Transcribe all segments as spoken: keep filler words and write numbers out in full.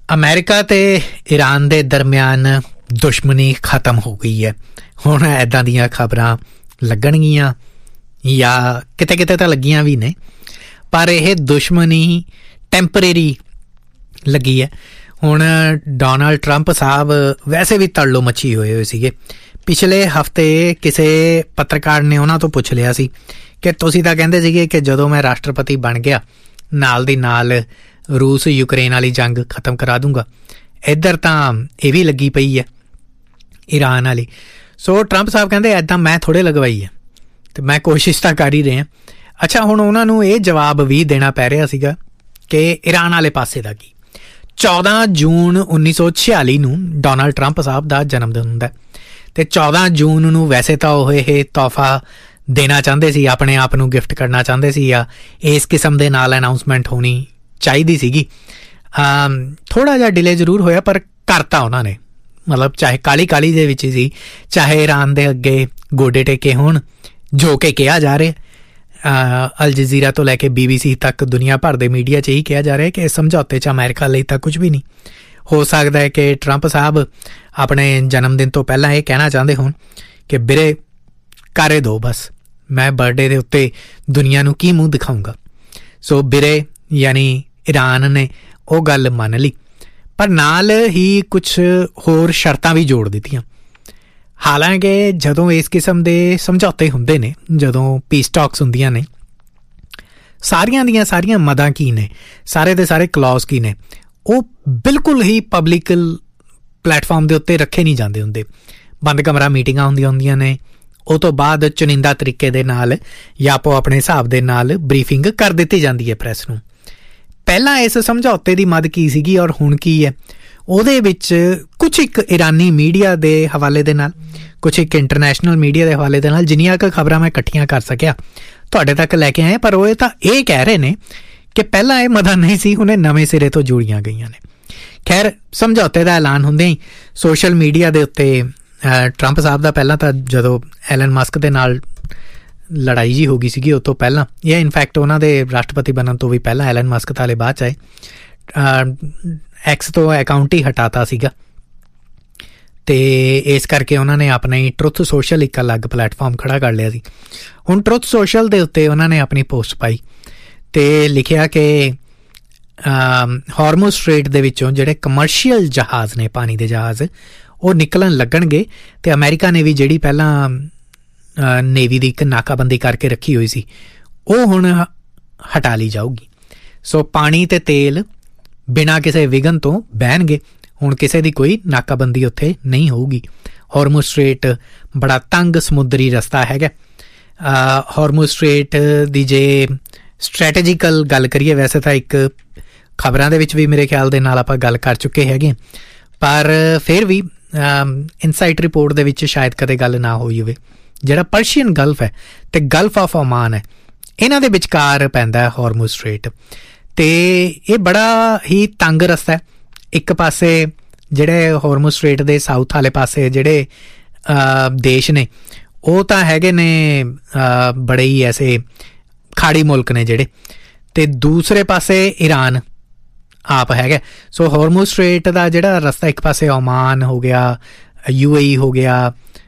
America ਤੇ Iran ਦੇ ਦਰਮਿਆਨ ਦੁਸ਼ਮਣੀ ਖਤਮ ਹੋ ਗਈ ਹੈ। ਹੁਣ ਇੱਦਾਂ ਦੀਆਂ ਖਬਰਾਂ ਲੱਗਣਗੀਆਂ ਜਾਂ ਕਿਤੇ ਕਿਤੇ ਤਾਂ ਲੱਗੀਆਂ ਵੀ ਨੇ, ਪਰ ਇਹ ਦੁਸ਼ਮਣੀ ਟੈਂਪਰੇਰੀ ਲੱਗੀ ਹੈ। ਹੁਣ ਡੋਨਾਲਡ ਟਰੰਪ ਸਾਹਿਬ ਵੈਸੇ ਵੀ ਤੜਲੋ ਮੱਛੀ ਹੋਏ ਹੋਏ ਸੀਗੇ। ਪਿਛਲੇ ਹਫ਼ਤੇ ਕਿਸੇ ਪੱਤਰਕਾਰ ਨੇ ਉਹਨਾਂ ਤੋਂ ਪੁੱਛ ਲਿਆ ਸੀ ਕਿ ਤੁਸੀਂ ਤਾਂ ਕਹਿੰਦੇ ਸੀਗੇ ਕਿ ਜਦੋਂ ਮੈਂ ਰਾਸ਼ਟਰਪਤੀ ਬਣ ਗਿਆ ਨਾਲ ਦੀ ਨਾਲ ਰੂਸ ਯੂਕਰੇਨ ਵਾਲੀ ਜੰਗ ਖਤਮ ਕਰਾ ਦੂੰਗਾ। ਇੱਧਰ ਤਾਂ ਇਹ ਵੀ ਲੱਗੀ ਪਈ ਹੈ ਈਰਾਨ ਵਾਲੀ। ਸੋ ਟਰੰਪ ਸਾਹਿਬ ਕਹਿੰਦੇ ਇੱਦਾਂ ਮੈਂ ਥੋੜ੍ਹੇ ਲਗਵਾਈ ਹੈ ਅਤੇ ਮੈਂ ਕੋਸ਼ਿਸ਼ ਤਾਂ ਕਰ ਹੀ ਰਿਹਾ। ਅੱਛਾ, ਹੁਣ ਉਹਨਾਂ ਨੂੰ ਇਹ ਜਵਾਬ ਵੀ ਦੇਣਾ ਪੈ ਰਿਹਾ ਸੀਗਾ ਕਿ ਈਰਾਨ ਵਾਲੇ ਪਾਸੇ ਦਾ ਕੀ। ਚੌਦਾਂ ਜੂਨ ਉੱਨੀ ਸੌ ਛਿਆਲੀ ਨੂੰ ਡੋਨਾਲਡ ਟਰੰਪ ਸਾਹਿਬ ਦਾ ਜਨਮ ਦਿਨ ਹੁੰਦਾ ਅਤੇ ਚੌਦਾਂ ਜੂਨ ਨੂੰ ਵੈਸੇ ਤਾਂ ਉਹ ਇਹ ਤੋਹਫਾ ਦੇਣਾ ਚਾਹੁੰਦੇ ਸੀ, ਆਪਣੇ ਆਪ ਨੂੰ ਗਿਫਟ ਕਰਨਾ ਚਾਹੁੰਦੇ ਸੀ ਜਾਂ ਇਸ ਕਿਸਮ ਦੇ ਨਾਲ ਅਨਾਊਂਸਮੈਂਟ ਹੋਣੀ ਚਾਹੀਦੀ ਸੀਗੀ। ਥੋੜ੍ਹਾ ਜਿਹਾ ਡਿਲੇ ਜ਼ਰੂਰ ਹੋਇਆ ਪਰ ਕਰਤਾ ਉਹਨਾਂ ਨੇ, ਮਤਲਬ ਚਾਹੇ ਕਾਲੀ ਕਾਲੀ ਦੇ ਵਿੱਚ ਸੀ, ਚਾਹੇ ਈਰਾਨ ਦੇ ਅੱਗੇ ਗੋਡੇ ਟੇਕੇ ਹੋਣ, ਜੋ ਕਿ ਕਿਹਾ ਜਾ ਰਿਹਾ ਅਲ ਜਜ਼ੀਰਾ ਤੋਂ ਲੈ ਕੇ ਬੀ ਬੀ ਸੀ ਤੱਕ ਦੁਨੀਆ ਭਰ ਦੇ ਮੀਡੀਆ 'ਚ ਇਹੀ ਕਿਹਾ ਜਾ ਰਿਹਾ ਕਿ ਇਸ ਸਮਝੌਤੇ 'ਚ ਅਮਰੀਕਾ ਲਈ ਤਾਂ ਕੁਝ ਵੀ ਨਹੀਂ ਹੋ ਸਕਦਾ ਹੈ। ਕਿ ਟਰੰਪ ਸਾਹਿਬ ਆਪਣੇ ਜਨਮ ਦਿਨ ਤੋਂ ਪਹਿਲਾਂ ਇਹ ਕਹਿਣਾ ਚਾਹੁੰਦੇ ਹੋਣ ਕਿ ਵੀਰੇ ਕਰੇ ਦਿਓ, ਬਸ ਮੈਂ ਬਰਥਡੇ ਦੇ ਉੱਤੇ ਦੁਨੀਆ ਨੂੰ ਕੀ ਮੂੰਹ ਦਿਖਾਊਂਗਾ। ਸੋ ਵੀਰੇ ਯਾਨੀ ਈਰਾਨ ਨੇ ਉਹ ਗੱਲ ਮੰਨ ਲਈ, ਪਰ ਨਾਲ ਹੀ ਕੁਛ ਹੋਰ ਸ਼ਰਤਾਂ ਵੀ ਜੋੜ ਦਿੱਤੀਆਂ। ਹਾਲਾਂਕਿ ਜਦੋਂ ਇਸ ਕਿਸਮ ਦੇ ਸਮਝੌਤੇ ਹੁੰਦੇ ਨੇ, ਜਦੋਂ ਪੀਸ ਟਾਕਸ ਹੁੰਦੀਆਂ ਨੇ, ਸਾਰੀਆਂ ਦੀਆਂ ਸਾਰੀਆਂ ਮਦਾਂ ਕੀ ਨੇ, ਸਾਰੇ ਦੇ ਸਾਰੇ ਕਲੌਜ਼ ਕੀ ਨੇ, ਉਹ ਬਿਲਕੁਲ ਹੀ ਪਬਲਿਕਲ ਪਲੇਟਫਾਰਮ ਦੇ ਉੱਤੇ ਰੱਖੇ ਨਹੀਂ ਜਾਂਦੇ ਹੁੰਦੇ। ਬੰਦ ਕਮਰਾ ਮੀਟਿੰਗਾਂ ਹੁੰਦੀਆਂ ਹੁੰਦੀਆਂ ਨੇ, ਉਹ ਤੋਂ ਬਾਅਦ ਚੁਣਿੰਦਾ ਤਰੀਕੇ ਦੇ ਨਾਲ ਜਾਂ ਆਪੋ ਆਪਣੇ ਹਿਸਾਬ ਦੇ ਨਾਲ ਬਰੀਫਿੰਗ ਕਰ ਦਿੱਤੀ ਜਾਂਦੀ ਹੈ ਪ੍ਰੈਸ ਨੂੰ। ਪਹਿਲਾਂ ਇਸ ਸਮਝੌਤੇ ਦੀ ਮਦ ਕੀ ਸੀਗੀ ਔਰ ਹੁਣ ਕੀ ਹੈ, ਉਹਦੇ ਵਿੱਚ ਕੁਛ ਇੱਕ ਇਰਾਨੀ ਮੀਡੀਆ ਦੇ ਹਵਾਲੇ ਦੇ ਨਾਲ, ਕੁਛ ਇੱਕ ਇੰਟਰਨੈਸ਼ਨਲ ਮੀਡੀਆ ਦੇ ਹਵਾਲੇ ਦੇ ਨਾਲ ਜਿੰਨੀਆਂ ਕੁ ਖਬਰਾਂ ਮੈਂ ਇਕੱਠੀਆਂ ਕਰ ਸਕਿਆ ਤੁਹਾਡੇ ਤੱਕ ਲੈ ਕੇ ਆਏ। ਪਰ ਉਹ ਤਾਂ ਇਹ ਕਹਿ ਰਹੇ ਨੇ ਕਿ ਪਹਿਲਾਂ ਇਹ ਮਦਾਂ ਨਹੀਂ ਸੀ, ਹੁਣੇ ਨਵੇਂ ਸਿਰੇ ਤੋਂ ਜੋੜੀਆਂ ਗਈਆਂ ਨੇ। ਖੈਰ, ਸਮਝੌਤੇ ਦਾ ਐਲਾਨ ਹੁੰਦੇ ਹੀ ਸੋਸ਼ਲ ਮੀਡੀਆ ਦੇ ਉੱਤੇ ਟਰੰਪ ਸਾਹਿਬ ਦਾ ਪਹਿਲਾਂ ਤਾਂ ਜਦੋਂ ਐਲਨ ਮਸਕ ਦੇ ਨਾਲ ਲੜਾਈ ਜੀ ਹੋ ਗਈ ਸੀਗੀ ਉਹ ਤੋਂ ਪਹਿਲਾਂ, ਇਹ ਇਨਫੈਕਟ ਉਹਨਾਂ ਦੇ ਰਾਸ਼ਟਰਪਤੀ ਬਣਨ ਤੋਂ ਵੀ ਪਹਿਲਾਂ, ਐਲਨ ਮਸਕ ਤਾਂ ਹਲੇ ਬਾਅਦ 'ਚ ਆਏ, ਐਕਸ ਤੋਂ ਅਕਾਊਂਟ ਹੀ ਹਟਾਤਾ ਸੀਗਾ ਅਤੇ ਇਸ ਕਰਕੇ ਉਹਨਾਂ ਨੇ ਆਪਣਾ ਹੀ ਟਰੁੱਥ ਸੋਸ਼ਲ ਇੱਕ ਅਲੱਗ ਪਲੇਟਫਾਰਮ ਖੜ੍ਹਾ ਕਰ ਲਿਆ ਸੀ। ਹੁਣ ਟਰੁੱਥ ਸੋਸ਼ਲ ਦੇ ਉੱਤੇ ਉਹਨਾਂ ਨੇ ਆਪਣੀ ਪੋਸਟ ਪਾਈ ਅਤੇ ਲਿਖਿਆ ਕਿ ਹਾਰਮੁਜ਼ ਸਟ੍ਰੇਟ ਦੇ ਵਿੱਚੋਂ ਜਿਹੜੇ ਕਮਰਸ਼ੀਅਲ ਜਹਾਜ਼ ਨੇ, ਪਾਣੀ ਦੇ ਜਹਾਜ਼, ਉਹ ਨਿਕਲਣ ਲੱਗਣਗੇ ਅਤੇ ਅਮਰੀਕਾ ਨੇ ਵੀ ਜਿਹੜੀ ਪਹਿਲਾਂ ਨੇਵੀ ਦੀ ਇੱਕ ਨਾਕਾਬੰਦੀ ਕਰਕੇ ਰੱਖੀ ਹੋਈ ਸੀ ਉਹ ਹੁਣ ਹਟਾ ਲਈ ਜਾਊਗੀ। ਸੋ ਪਾਣੀ ਅਤੇ ਤੇਲ ਬਿਨਾਂ ਕਿਸੇ ਵਿਘਨ ਤੋਂ ਬਹਿਣਗੇ। ਹੁਣ ਕਿਸੇ ਦੀ ਕੋਈ ਨਾਕਾਬੰਦੀ ਉੱਥੇ ਨਹੀਂ ਹੋਊਗੀ। ਹਾਰਮੁਜ਼ ਸਟ੍ਰੇਟ ਬੜਾ ਤੰਗ ਸਮੁੰਦਰੀ ਰਸਤਾ ਹੈਗਾ। ਹਾਰਮੁਜ਼ ਸਟ੍ਰੇਟ ਦੀ ਜੇ ਸਟ੍ਰੈਟੇਜੀਕਲ ਗੱਲ ਕਰੀਏ, ਵੈਸੇ ਤਾਂ ਇੱਕ ਖਬਰਾਂ ਦੇ ਵਿੱਚ ਵੀ ਮੇਰੇ ਖਿਆਲ ਦੇ ਨਾਲ ਆਪਾਂ ਗੱਲ ਕਰ ਚੁੱਕੇ ਹੈਗੇ, ਪਰ ਫਿਰ ਵੀ ਇਨਸਾਈਟ ਰਿਪੋਰਟ ਦੇ ਵਿੱਚ ਸ਼ਾਇਦ ਕਦੇ ਗੱਲ ਨਾ ਹੋਈ ਹੋਵੇ। ਜਿਹੜਾ ਪਰਸ਼ੀਅਨ ਗਲਫ ਹੈ ਅਤੇ ਗਲਫ ਆਫ ਓਮਾਨ ਹੈ, ਇਹਨਾਂ ਦੇ ਵਿਚਕਾਰ ਪੈਂਦਾ ਹੈ ਹਾਰਮੁਜ਼ ਸਟ੍ਰੇਟ ਅਤੇ ਇਹ ਬੜਾ ਹੀ ਤੰਗ ਰਸਤਾ ਹੈ। ਇੱਕ ਪਾਸੇ ਜਿਹੜੇ ਹਾਰਮੁਜ਼ ਸਟ੍ਰੇਟ ਦੇ ਸਾਊਥ ਵਾਲੇ ਪਾਸੇ ਜਿਹੜੇ ਦੇਸ਼ ਨੇ ਉਹ ਤਾਂ ਹੈਗੇ ਨੇ ਬੜੇ ਹੀ ਐਸੇ ਖਾੜੀ ਮੁਲਕ ਨੇ ਜਿਹੜੇ, ਅਤੇ ਦੂਸਰੇ ਪਾਸੇ ਈਰਾਨ ਆਪ ਹੈਗਾ। ਸੋ ਹਾਰਮੁਜ਼ ਸਟ੍ਰੇਟ ਦਾ ਜਿਹੜਾ ਰਸਤਾ, ਇੱਕ ਪਾਸੇ ਓਮਾਨ ਹੋ ਗਿਆ, ਯੂ ਏ ਈ ਹੋ ਗਿਆ,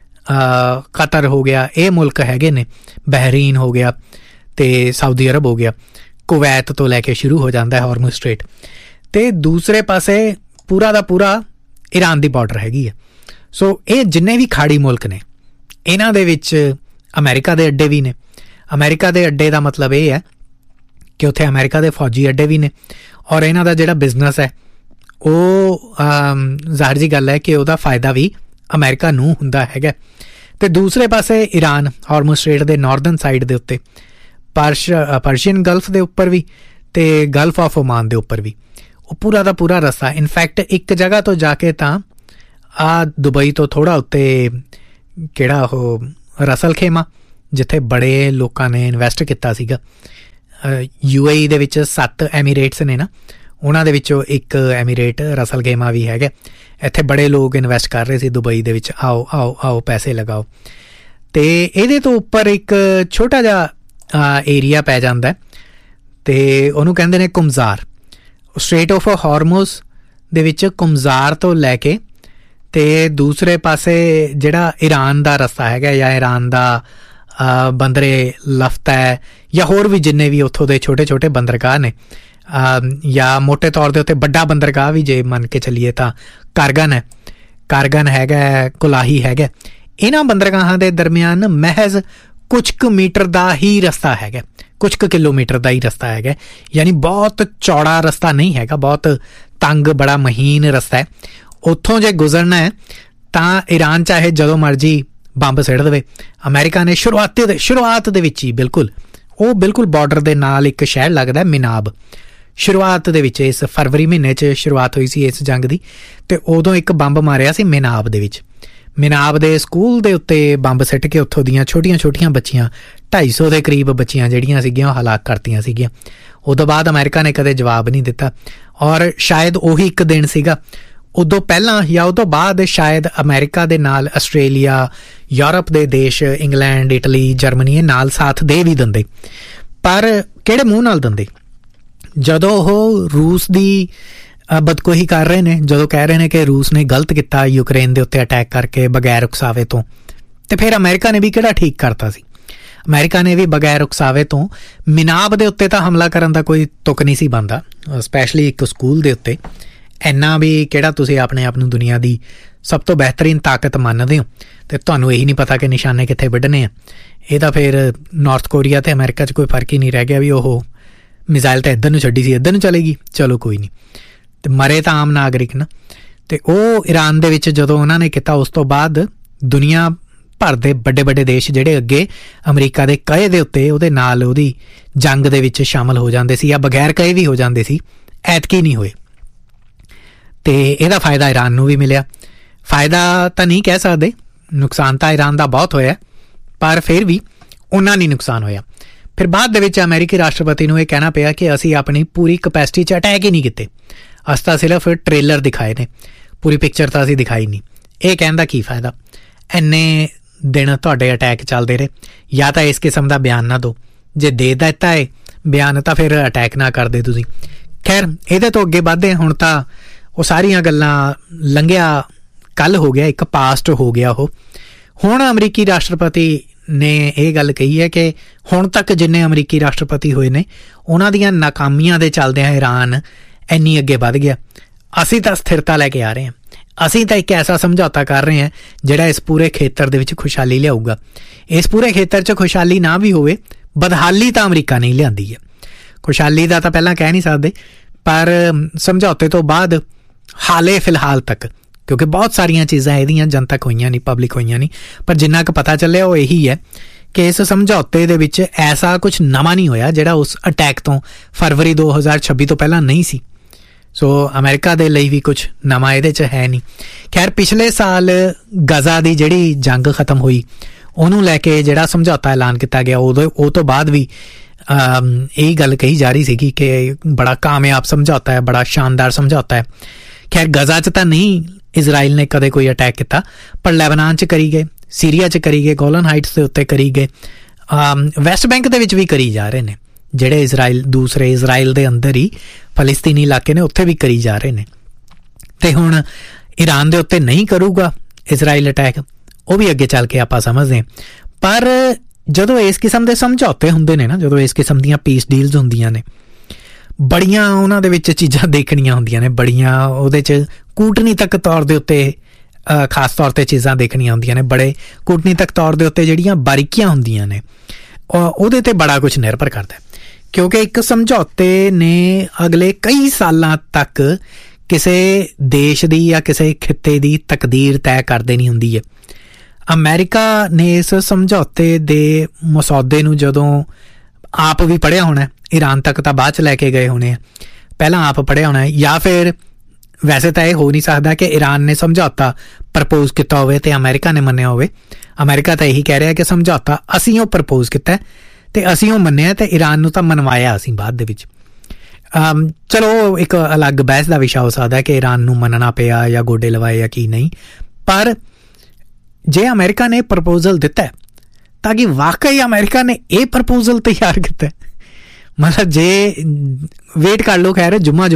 ਕਤਰ ਹੋ ਗਿਆ, ਇਹ ਮੁਲਕ ਹੈਗੇ ਨੇ, ਬਹਿਰੀਨ ਹੋ ਗਿਆ ਅਤੇ ਸਾਊਦੀ ਅਰਬ ਹੋ ਗਿਆ, ਕੁਵੈਤ ਤੋਂ ਲੈ ਕੇ ਸ਼ੁਰੂ ਹੋ ਜਾਂਦਾ ਹੈ ਹਾਰਮੁਜ਼ ਸਟ੍ਰੇਟ, ਅਤੇ ਦੂਸਰੇ ਪਾਸੇ ਪੂਰਾ ਦਾ ਪੂਰਾ ਈਰਾਨ ਦੀ ਬਾਰਡਰ ਹੈਗੀ ਹੈ। ਸੋ ਇਹ ਜਿੰਨੇ ਵੀ ਖਾੜੀ ਮੁਲਕ ਨੇ ਇਹਨਾਂ ਦੇ ਵਿੱਚ ਅਮਰੀਕਾ ਦੇ ਅੱਡੇ ਵੀ ਨੇ। ਅਮਰੀਕਾ ਦੇ ਅੱਡੇ ਦਾ ਮਤਲਬ ਇਹ ਹੈ ਕਿ ਉੱਥੇ ਅਮਰੀਕਾ ਦੇ ਫੌਜੀ ਅੱਡੇ ਵੀ ਨੇ ਔਰ ਇਹਨਾਂ ਦਾ ਜਿਹੜਾ ਬਿਜ਼ਨਸ ਹੈ ਉਹ ਜ਼ਾਹਿਰ ਜੀ ਗੱਲ ਹੈ ਕਿ ਉਹਦਾ ਫਾਇਦਾ ਵੀ ਅਮਰੀਕਾ ਨੂੰ ਹੁੰਦਾ ਹੈਗਾ। ਅਤੇ ਦੂਸਰੇ ਪਾਸੇ ਈਰਾਨ ਹਾਰਮੁਜ਼ ਸਟ੍ਰੇਟ ਦੇ ਨਾਰਦਰਨ ਸਾਈਡ ਦੇ ਉੱਤੇ, ਪਰਸ਼ ਪਰਸ਼ੀਅਨ ਗਲਫ ਦੇ ਉੱਪਰ ਵੀ ਅਤੇ ਗਲਫ ਆਫ ਓਮਾਨ ਦੇ ਉੱਪਰ ਵੀ, ਉਹ ਪੂਰਾ ਦਾ ਪੂਰਾ ਰਸਤਾ। ਇਨਫੈਕਟ ਇੱਕ ਜਗ੍ਹਾ ਤੋਂ ਜਾ ਕੇ ਤਾਂ ਆ ਦੁਬਈ ਤੋਂ ਥੋੜ੍ਹਾ ਉੱਤੇ ਕਿਹੜਾ ਉਹ ਰਸਲ ਖੇਮਾ, ਜਿੱਥੇ ਬੜੇ ਲੋਕਾਂ ਨੇ ਇਨਵੈਸਟ ਕੀਤਾ ਸੀਗਾ। ਯੂ ਏ ਈ ਦੇ ਵਿੱਚ ਸੱਤ ਐਮੀਰੇਟਸ ਨੇ ਨਾ, ਉਹਨਾਂ ਦੇ ਵਿੱਚੋਂ ਇੱਕ ਐਮੀਰੇਟ ਰਸਲ ਖੇਮਾ ਵੀ ਹੈਗਾ। ਇੱਥੇ ਬੜੇ ਲੋਕ ਇਨਵੈਸਟ ਕਰ ਰਹੇ ਸੀ ਦੁਬਈ ਦੇ ਵਿੱਚ, ਆਓ ਆਓ ਆਓ ਪੈਸੇ ਲਗਾਓ। ਅਤੇ ਇਹਦੇ ਤੋਂ ਉੱਪਰ ਇੱਕ ਛੋਟਾ ਜਿਹਾ ਏਰੀਆ ਪੈ ਜਾਂਦਾ ਅਤੇ ਉਹਨੂੰ ਕਹਿੰਦੇ ਨੇ ਕੁਮਜ਼ਾਰ। ਸਟ੍ਰੇਟ ਆਫ ਹਾਰਮੁਜ਼ ਦੇ ਵਿੱਚ ਕੁਮਜ਼ਾਰ ਤੋਂ ਲੈ ਕੇ ਤੇ ਦੂਸਰੇ ਪਾਸੇ ਜਿਹੜਾ ਈਰਾਨ ਦਾ ਰਸਤਾ ਹੈਗਾ ਜਾਂ ਈਰਾਨ ਦਾ ਬੰਦਰੇ ਲਫਤ ਹੈ ਜਾਂ ਹੋਰ ਵੀ ਜਿੰਨੇ ਵੀ ਉੱਥੋਂ ਦੇ ਛੋਟੇ ਛੋਟੇ ਬੰਦਰਗਾਹ ਨੇ, ਜਾਂ ਮੋਟੇ ਤੌਰ ਦੇ ਉੱਤੇ ਵੱਡਾ ਬੰਦਰਗਾਹ ਵੀ ਜੇ ਮੰਨ ਕੇ ਚੱਲੀਏ ਤਾਂ ਕਾਰਗਨ ਹੈ, ਕਾਰਗਨ ਹੈਗਾ, ਕੁਲਾਹੀ ਹੈਗਾ। ਇਹਨਾਂ ਬੰਦਰਗਾਹਾਂ ਦੇ ਦਰਮਿਆਨ ਮਹਿਜ਼ ਕੁਛ ਕੁ ਮੀਟਰ ਦਾ ਹੀ ਰਸਤਾ ਹੈਗਾ, ਕੁਛ ਕੁ ਕਿਲੋਮੀਟਰ ਦਾ ਹੀ ਰਸਤਾ ਹੈਗਾ, ਯਾਨੀ ਬਹੁਤ ਚੌੜਾ ਰਸਤਾ ਨਹੀਂ ਹੈਗਾ, ਬਹੁਤ ਤੰਗ ਬੜਾ ਮਹੀਨ ਰਸਤਾ ਹੈ। ਉੱਥੋਂ ਜੇ ਗੁਜ਼ਰਨਾ ਹੈ ਤਾਂ ਈਰਾਨ ਚਾਹੇ ਜਦੋਂ ਮਰਜ਼ੀ ਬੰਬ ਸਿੱਟ ਦੇਵੇ। ਅਮਰੀਕਾ ਨੇ ਸ਼ੁਰੂਆਤੀ ਦੇ ਸ਼ੁਰੂਆਤ ਦੇ ਵਿੱਚ ਹੀ ਬਿਲਕੁਲ ਉਹ ਬਿਲਕੁਲ ਬਾਰਡਰ ਦੇ ਨਾਲ ਇੱਕ ਸ਼ਹਿਰ ਲੱਗਦਾ ਮਿਨਾਬ, ਸ਼ੁਰੂਆਤ ਦੇ ਵਿੱਚ ਇਸ ਫਰਵਰੀ ਮਹੀਨੇ 'ਚ ਸ਼ੁਰੂਆਤ ਹੋਈ ਸੀ ਇਸ ਜੰਗ ਦੀ, ਅਤੇ ਉਦੋਂ ਇੱਕ ਬੰਬ ਮਾਰਿਆ ਸੀ ਮਿਨਾਬ ਦੇ ਵਿੱਚ। ਮਿਨਾਬ ਦੇ ਸਕੂਲ ਦੇ ਉੱਤੇ ਬੰਬ ਸਿੱਟ ਕੇ ਉੱਥੋਂ ਦੀਆਂ ਛੋਟੀਆਂ ਛੋਟੀਆਂ ਬੱਚੀਆਂ, ਢਾਈ ਸੌ ਦੇ ਕਰੀਬ ਬੱਚੀਆਂ ਜਿਹੜੀਆਂ ਸੀਗੀਆਂ ਉਹ ਹਲਾਕ ਕਰਤੀਆਂ ਸੀਗੀਆਂ। ਉਦੋਂ ਬਾਅਦ ਅਮਰੀਕਾ ਨੇ ਕਦੇ ਜਵਾਬ ਨਹੀਂ ਦਿੱਤਾ, ਔਰ ਸ਼ਾਇਦ ਉਹੀ ਇੱਕ ਦਿਨ ਸੀਗਾ, ਉਦੋਂ ਪਹਿਲਾਂ ਜਾਂ ਉਦੋਂ ਬਾਅਦ ਸ਼ਾਇਦ ਅਮਰੀਕਾ ਦੇ ਨਾਲ ਆਸਟ੍ਰੇਲੀਆ, ਯੂਰਪ ਦੇ ਦੇਸ਼, ਇੰਗਲੈਂਡ, ਇਟਲੀ, ਜਰਮਨੀ ਇਹ ਨਾਲ ਸਾਥ ਦੇ ਵੀ ਦਿੰਦੇ, ਪਰ ਕਿਹੜੇ ਮੂੰਹ ਨਾਲ ਦਿੰਦੇ? ਜਦੋਂ ਉਹ ਰੂਸ ਦੀ ਬਦਕੋਹੀ ਕਰ ਰਹੇ ਨੇ, ਜਦੋਂ ਕਹਿ ਰਹੇ ਨੇ ਕਿ ਰੂਸ ਨੇ ਗਲਤ ਕੀਤਾ ਯੂਕਰੇਨ ਦੇ ਉੱਤੇ ਅਟੈਕ ਕਰਕੇ ਬਗੈਰ ਉਕਸਾਵੇ ਤੋਂ, ਤੇ ਫਿਰ ਅਮਰੀਕਾ ਨੇ ਵੀ ਕਿਹੜਾ ਠੀਕ ਕਰਤਾ ਸੀ? ਅਮਰੀਕਾ ਨੇ ਵੀ ਬਗੈਰ ਉਕਸਾਵੇ ਤੋਂ ਮਿਨਾਬ ਦੇ ਉੱਤੇ ਤਾਂ ਹਮਲਾ ਕਰਨ ਦਾ ਕੋਈ ਤੁਕ ਨਹੀਂ ਸੀ ਬਣਦਾ, ਸਪੈਸ਼ਲੀ ਇੱਕ ਸਕੂਲ ਦੇ ਉੱਤੇ। ਇੰਨਾ ਵੀ ਕਿਹੜਾ ਤੁਸੀਂ ਆਪਣੇ ਆਪ ਨੂੰ ਦੁਨੀਆ ਦੀ ਸਭ ਤੋਂ ਬਿਹਤਰੀਨ ਤਾਕਤ ਮੰਨਦੇ ਹੋ ਅਤੇ ਤੁਹਾਨੂੰ ਇਹੀ ਨਹੀਂ ਪਤਾ ਕਿ ਨਿਸ਼ਾਨੇ ਕਿੱਥੇ ਵੱਢਣੇ ਆ? ਇਹ ਤਾਂ ਫਿਰ ਨਾਰਥ ਕੋਰੀਆ ਅਤੇ ਅਮਰੀਕਾ 'ਚ ਕੋਈ ਫਰਕ ਹੀ ਨਹੀਂ ਰਹਿ ਗਿਆ ਵੀ ਉਹ ਮਿਜ਼ਾਈਲ ਤਾਂ ਇੱਧਰ ਨੂੰ ਛੱਡੀ ਸੀ ਇੱਧਰ ਨੂੰ ਚਲੇਗੀ, ਚਲੋ ਕੋਈ ਨਹੀਂ, ਅਤੇ ਮਰੇ ਤਾਂ ਆਮ ਨਾਗਰਿਕ ਨਾ। ਅਤੇ ਉਹ ਈਰਾਨ ਦੇ ਵਿੱਚ ਜਦੋਂ ਉਹਨਾਂ ਨੇ ਕੀਤਾ, ਉਸ ਤੋਂ ਬਾਅਦ ਦੁਨੀਆ ਭਰ ਦੇ ਵੱਡੇ ਵੱਡੇ ਦੇਸ਼ ਜਿਹੜੇ ਅੱਗੇ ਅਮਰੀਕਾ ਦੇ ਕਹੇ ਦੇ ਉੱਤੇ ਉਹਦੇ ਨਾਲ ਉਹਦੀ ਜੰਗ ਦੇ ਵਿੱਚ ਸ਼ਾਮਲ ਹੋ ਜਾਂਦੇ ਸੀ ਜਾਂ ਬਗੈਰ ਕਹੇ ਵੀ ਹੋ ਜਾਂਦੇ ਸੀ, ਐਤਕੀ ਨਹੀਂ ਹੋਏ। ਅਤੇ ਇਹਦਾ ਫਾਇਦਾ ਈਰਾਨ ਨੂੰ ਵੀ ਮਿਲਿਆ। ਫਾਇਦਾ ਤਾਂ ਨਹੀਂ ਕਹਿ ਸਕਦੇ, ਨੁਕਸਾਨ ਤਾਂ ਈਰਾਨ ਦਾ ਬਹੁਤ ਹੋਇਆ, ਪਰ ਫਿਰ ਵੀ ਉਹਨਾਂ ਨਹੀਂ ਨੁਕਸਾਨ ਹੋਇਆ। ਫਿਰ ਬਾਅਦ ਦੇ ਵਿੱਚ ਅਮਰੀਕੀ ਰਾਸ਼ਟਰਪਤੀ ਨੂੰ ਇਹ ਕਹਿਣਾ ਪਿਆ ਕਿ ਅਸੀਂ ਆਪਣੀ ਪੂਰੀ ਕਪੈਸਿਟੀ 'ਚ ਅਟੈਕ ਹੀ ਨਹੀਂ ਕੀਤੇ, ਅਸੀਂ ਤਾਂ ਸਿਰਫ ਟ੍ਰੇਲਰ ਦਿਖਾਏ ਨੇ, ਪੂਰੀ ਪਿਕਚਰ ਤਾਂ ਅਸੀਂ ਦਿਖਾਈ ਨਹੀਂ। ਇਹ ਕਹਿਣ ਦਾ ਕੀ ਫਾਇਦਾ? ਇੰਨੇ ਦਿਨ ਤੁਹਾਡੇ ਅਟੈਕ ਚੱਲਦੇ ਰਹੇ, ਜਾਂ ਤਾਂ ਇਸ ਕਿਸਮ ਦਾ ਬਿਆਨ ਨਾ ਦਿਓ, ਜੇ ਦੇ ਦਿੱਤਾ ਹੈ ਬਿਆਨ ਤਾਂ ਫਿਰ ਅਟੈਕ ਨਾ ਕਰਦੇ ਤੁਸੀਂ। ਖੈਰ ਇਹਦੇ ਤੋਂ ਅੱਗੇ ਵੱਧਦੇ। ਹੁਣ ਤਾਂ ਉਹ ਸਾਰੀਆਂ ਗੱਲਾਂ ਲੰਘਿਆ, ਕੱਲ੍ਹ ਹੋ ਗਿਆ, ਇੱਕ ਪਾਸਟ ਹੋ ਗਿਆ ਉਹ। ਹੁਣ ਅਮਰੀਕੀ ਰਾਸ਼ਟਰਪਤੀ ਨੇ ਇਹ ਗੱਲ ਕਹੀ ਹੈ ਕਿ ਹੁਣ ਤੱਕ ਜਿੰਨੇ ਅਮਰੀਕੀ ਰਾਸ਼ਟਰਪਤੀ ਹੋਏ ਨੇ ਉਹਨਾਂ ਦੀਆਂ ਨਾਕਾਮੀਆਂ ਦੇ ਚੱਲਦਿਆਂ ਈਰਾਨ ਇੰਨੀ ਅੱਗੇ ਵੱਧ ਗਿਆ। ਅਸੀਂ ਤਾਂ ਸਥਿਰਤਾ ਲੈ ਕੇ ਆ ਰਹੇ ਹਾਂ, ਅਸੀਂ ਤਾਂ ਇੱਕ ਐਸਾ ਸਮਝੌਤਾ ਕਰ ਰਹੇ ਹਾਂ ਜਿਹੜਾ ਇਸ ਪੂਰੇ ਖੇਤਰ ਦੇ ਵਿੱਚ ਖੁਸ਼ਹਾਲੀ ਲਿਆਊਗਾ। ਇਸ ਪੂਰੇ ਖੇਤਰ 'ਚ ਖੁਸ਼ਹਾਲੀ ਨਾ ਵੀ ਹੋਵੇ, ਬਦਹਾਲੀ ਤਾਂ ਅਮਰੀਕਾ ਨਹੀਂ ਲਿਆਂਦੀ ਹੈ। ਖੁਸ਼ਹਾਲੀ ਦਾ ਤਾਂ ਪਹਿਲਾਂ ਕਹਿ ਨਹੀਂ ਸਕਦੇ, ਪਰ ਸਮਝੌਤੇ ਤੋਂ ਬਾਅਦ ਹਾਲੇ ਫਿਲਹਾਲ ਤੱਕ, ਕਿਉਂਕਿ ਬਹੁਤ ਸਾਰੀਆਂ ਚੀਜ਼ਾਂ ਇਹਦੀਆਂ ਜਨਤਕ ਹੋਈਆਂ ਨਹੀਂ, ਪਬਲਿਕ ਹੋਈਆਂ ਨਹੀਂ, ਪਰ ਜਿੰਨਾ ਕੁ ਪਤਾ ਚੱਲਿਆ ਉਹ ਇਹੀ ਹੈ ਕਿ ਇਸ ਸਮਝੌਤੇ ਦੇ ਵਿੱਚ ਐਸਾ ਕੁਛ ਨਵਾਂ ਨਹੀਂ ਹੋਇਆ ਜਿਹੜਾ ਉਸ ਅਟੈਕ ਤੋਂ ਫਰਵਰੀ ਦੋ ਹਜ਼ਾਰ ਛੱਬੀ ਤੋਂ ਪਹਿਲਾਂ ਨਹੀਂ ਸੀ। ਸੋ ਅਮਰੀਕਾ ਦੇ ਲਈ ਵੀ ਕੁਛ ਨਵਾਂ ਇਹਦੇ 'ਚ ਹੈ ਨਹੀਂ। ਖੈਰ ਪਿਛਲੇ ਸਾਲ ਗਜ਼ਾ ਦੀ ਜਿਹੜੀ ਜੰਗ ਖਤਮ ਹੋਈ ਉਹਨੂੰ ਲੈ ਕੇ ਜਿਹੜਾ ਸਮਝੌਤਾ ਐਲਾਨ ਕੀਤਾ ਗਿਆ, ਉਦੋਂ ਉਹ ਤੋਂ ਬਾਅਦ ਵੀ ਇਹ ਗੱਲ ਕਹੀ ਜਾ ਰਹੀ ਸੀਗੀ ਕਿ ਬੜਾ ਕਾਮਯਾਬ ਸਮਝੌਤਾ ਹੈ, ਬੜਾ ਸ਼ਾਨਦਾਰ ਸਮਝੌਤਾ ਹੈ। ਖੈਰ ਗਜ਼ਾ 'ਚ ਤਾਂ ਨਹੀਂ ਇਜ਼ਰਾਈਲ ਨੇ ਕਦੇ ਕੋਈ ਅਟੈਕ ਕੀਤਾ, ਪਰ ਲੈਬਨਾਨ 'ਚ ਕਰੀ ਗਏ, ਸੀਰੀਆ 'ਚ ਕਰੀ ਗਏ, ਗੋਲਨ ਹਾਈਟਸ ਦੇ ਉੱਤੇ ਕਰੀ ਗਏ, ਵੈਸਟ ਬੈਂਕ ਦੇ ਵਿੱਚ ਵੀ ਕਰੀ ਜਾ ਰਹੇ ਨੇ, ਜਿਹੜੇ ਇਜ਼ਰਾਈਲ ਦੂਸਰੇ ਇਜ਼ਰਾਈਲ ਦੇ ਅੰਦਰ ਹੀ ਫਲਸਤੀਨੀ ਇਲਾਕੇ ਨੇ ਉੱਥੇ ਵੀ ਕਰੀ ਜਾ ਰਹੇ ਨੇ। ਅਤੇ ਹੁਣ ਈਰਾਨ ਦੇ ਉੱਤੇ ਨਹੀਂ ਕਰੂਗਾ ਇਜ਼ਰਾਈਲ ਅਟੈਕ, ਉਹ ਵੀ ਅੱਗੇ ਚੱਲ ਕੇ ਆਪਾਂ ਸਮਝਦੇ ਹਾਂ। ਪਰ ਜਦੋਂ ਇਸ ਕਿਸਮ ਦੇ ਸਮਝੌਤੇ ਹੁੰਦੇ ਨੇ ਨਾ, ਜਦੋਂ ਇਸ ਕਿਸਮ ਦੀਆਂ ਪੀਸ ਡੀਲਸ ਹੁੰਦੀਆਂ ਨੇ, ਬੜੀਆਂ ਉਹਨਾਂ ਦੇ ਵਿੱਚ ਚੀਜ਼ਾਂ ਦੇਖਣੀਆਂ ਹੁੰਦੀਆਂ ਨੇ, ਬੜੀਆਂ ਉਹਦੇ 'ਚ ਕੂਟਨੀਤਕ ਤੌਰ ਦੇ ਉੱਤੇ ਖਾਸ ਤੌਰ 'ਤੇ ਚੀਜ਼ਾਂ ਦੇਖਣੀਆਂ ਹੁੰਦੀਆਂ ਨੇ, ਬੜੇ ਕੂਟਨੀਤਕ ਤੌਰ ਦੇ ਉੱਤੇ ਜਿਹੜੀਆਂ ਬਾਰੀਕੀਆਂ ਹੁੰਦੀਆਂ ਨੇ ਉਹਦੇ 'ਤੇ ਬੜਾ ਕੁਛ ਨਿਰਭਰ ਕਰਦਾ, ਕਿਉਂਕਿ ਇੱਕ ਸਮਝੌਤੇ ਨੇ ਅਗਲੇ ਕਈ ਸਾਲਾਂ ਤੱਕ ਕਿਸੇ ਦੇਸ਼ ਦੀ ਜਾਂ ਕਿਸੇ ਖਿੱਤੇ ਦੀ ਤਕਦੀਰ ਤੈਅ ਕਰ ਦੇਣੀ ਹੁੰਦੀ ਹੈ। ਅਮਰੀਕਾ ਨੇ ਇਸ ਸਮਝੌਤੇ ਦੇ ਮਸੌਦੇ ਨੂੰ ਜਦੋਂ ਆਪ ਵੀ ਪੜ੍ਹਿਆ ਹੋਣਾ, ਈਰਾਨ ਤੱਕ ਤਾਂ ਬਾਅਦ 'ਚ ਲੈ ਕੇ ਗਏ ਹੋਣੇ ਆ, ਪਹਿਲਾਂ ਆਪ ਪੜ੍ਹਿਆ ਹੋਣਾ, ਜਾਂ ਫਿਰ ਵੈਸੇ ਤਾਂ ਇਹ ਹੋ ਨਹੀਂ ਸਕਦਾ ਕਿ ਈਰਾਨ ਨੇ ਸਮਝੌਤਾ ਪ੍ਰਪੋਜ਼ ਕੀਤਾ ਹੋਵੇ ਅਤੇ ਅਮਰੀਕਾ ਨੇ ਮੰਨਿਆ ਹੋਵੇ। ਅਮਰੀਕਾ ਤਾਂ ਇਹੀ ਕਹਿ ਰਿਹਾ ਕਿ ਸਮਝੌਤਾ ਅਸੀਂ ਉਹ ਪ੍ਰਪੋਜ਼ ਕੀਤਾ ਅਤੇ ਅਸੀਂ ਉਹ ਮੰਨਿਆ ਅਤੇ ਈਰਾਨ ਨੂੰ ਤਾਂ ਮਨਵਾਇਆ ਅਸੀਂ ਬਾਅਦ ਦੇ ਵਿੱਚ। ਚਲੋ ਇੱਕ ਅਲੱਗ ਬਹਿਸ ਦਾ ਵਿਸ਼ਾ ਹੋ ਸਕਦਾ ਕਿ ਈਰਾਨ ਨੂੰ ਮੰਨਣਾ ਪਿਆ ਜਾਂ ਗੋਡੇ ਲਵਾਏ ਜਾਂ ਕੀ ਨਹੀਂ, ਪਰ ਜੇ ਅਮਰੀਕਾ ਨੇ ਪ੍ਰਪੋਜ਼ਲ ਦਿੱਤਾ ਤਾਂ ਕਿ ਵਾਕਈ ਅਮਰੀਕਾ ਨੇ ਇਹ ਪ੍ਰਪੋਜ਼ਲ ਤਿਆਰ ਕੀਤਾ, ਮਤਲਬ ਜੇ ਵੇਟ ਕਰ ਲਓ, ਖੈਰ ਜੁਮਾ